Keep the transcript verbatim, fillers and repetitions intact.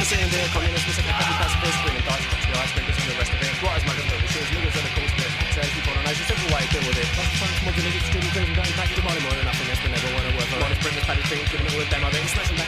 sitting there, communists, we said the copy pacifist, screaming thoughts, touch the ice cream, and the rest of it. What is my gun, the shoes, niggas on the coast, but says people on ice, simple way to deal with it. Lots of times, smudging niggas, students, doing, going back to the money more than nothing else, but never want to work for. One is bringing patty things to the middle of them, I think, smashing